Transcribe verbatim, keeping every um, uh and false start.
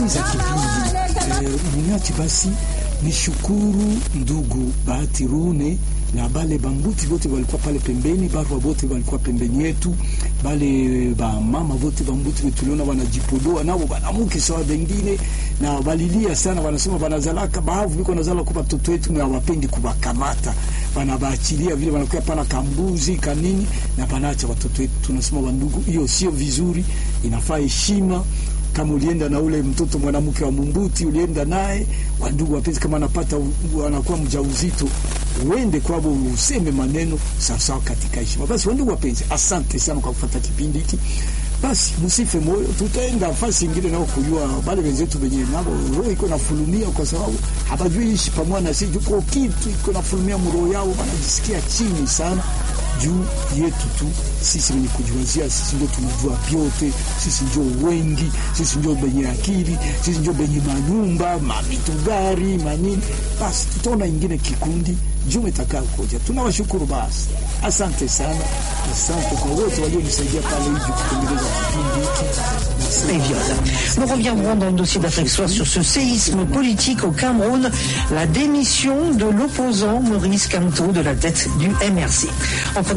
kumaliza kipindi eh, mniache basi nishukuru ndugu Bahati Rune na bale bambuti bote walikuwa pale pembeni, barua bote walikuwa pembeni yetu, bale ba mama bote bambuti tuliona wanajipodoa nao banamuke sawa bengine na walilia sana, wanasema wanazalaka baadhi biko nazala kwa watoto wetu na wapendi kubakamata, wanabaachilia vile wanakuwa pana kambuzi kanini na panacha watoto wetu. Tunasema wandugu, hiyo sio vizuri, inafaa heshima. Kama ulienda na ule mtoto mwanamke wa Mumbuti ulienda naye, wandugu wapenzi, kama anapata anakuwa mjauzito uende kwabo useme maneno sawa sawa katika heshima. Basi wandugu wapenzi, asante sana kwa kufuata kipindi hiki. Basi msife moyo, tutaenda nafasi nyingine nao kujua bale wenzetu wenyewe nabo roho iko nafulumia, kwa sababu habajui ishi pamoja na sisi, kwa kitu iko nafulumia mroho yao, wanajisikia chini sana juu yetu tu. Sisi wenye kujiwazia, sisi ndio tunajua vyote, sisi ndio wengi, sisi ndio benye akili, sisi ndio benye manyumba, mavitu gari, manini. Basi tutaona ingine kikundi juu itakaa koja. Tunawashukuru basi. Asante sana. Asante kwa wote walionisaidia pale hivi kutengeneza kipindi hiki. Nous reviendrons dans le dossier d'Afrique Soir sur ce séisme politique au Cameroun, la démission de l'opposant Maurice Kamto de la tête du M R C. Enfin,